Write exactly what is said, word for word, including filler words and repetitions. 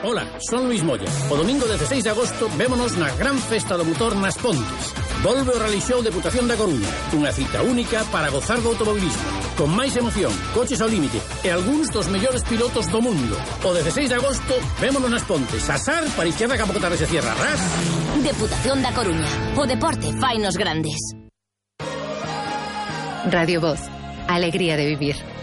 Hola, son Luis Moya. O domingo dezasseis de agosto vémonos na gran festa do motor nas Pontes. Volve o Rally Show Deputación da Coruña. Unha cita única para gozar do automobilismo. Con máis emoción, coches ao límite e algúns dos mellores pilotos do mundo. O dezasseis de agosto vémonos nas Pontes. Asar para izquierda que a pouco tarde se cierra. Ras. Deputación da Coruña. O deporte fainos grandes. Radio Voz. Alegría de vivir.